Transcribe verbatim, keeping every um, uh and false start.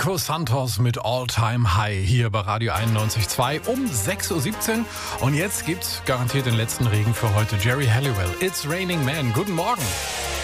Marco Santos mit All Time High hier bei Radio einundneunzig Komma zwei um sechs Uhr siebzehn. Und jetzt gibt's garantiert den letzten Regen für heute. Jerry Halliwell, It's Raining Man. Guten Morgen.